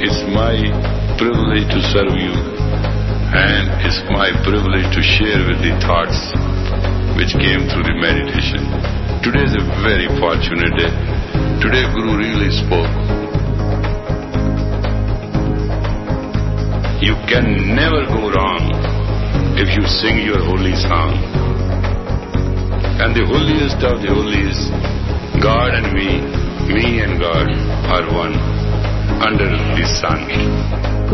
it's my privilege to serve you, and it's my privilege to share with the thoughts which came through the meditation. Today is a very fortunate day. Today Guru really spoke. You can never go wrong if you sing your holy song. And the holiest of the holies, God and me and God are one under the sun.